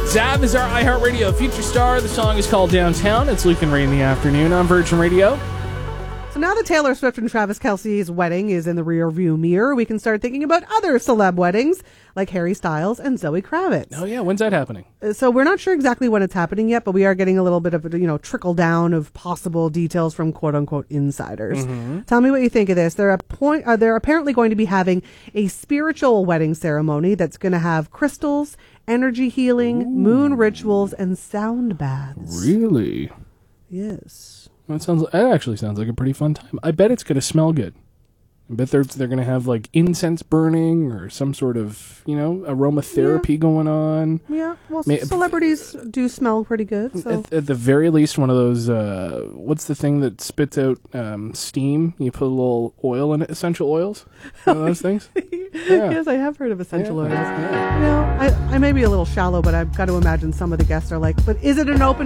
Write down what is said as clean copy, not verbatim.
Zav is our iHeartRadio feature star. The song is called Downtown. It's Luke and Ray in the afternoon on Virgin Radio. So now that Taylor Swift and Travis Kelce's wedding is in the rearview mirror, we can start thinking about other celeb weddings like Harry Styles and Zoe Kravitz. Oh yeah, when's that happening? So we're not sure exactly when it's happening yet, but we are getting a little bit of a, trickle down of possible details from quote unquote insiders. Mm-hmm. Tell me what you think of this. They're apparently going to be having a spiritual wedding ceremony that's going to have crystals, energy healing, moon rituals, and sound baths. Really? Yes. That actually sounds like a pretty fun time. I bet it's going to smell good. I bet they're going to have like incense burning or some sort of, aromatherapy going on. Yeah, well, celebrities do smell pretty good. So. At the very least, one of those, what's the thing that spits out steam? You put a little oil in it, essential oils? One of those things? Yeah. Yes, I have heard of essential oils. Yeah. I may be a little shallow, but I've got to imagine some of the guests are like, but is it an open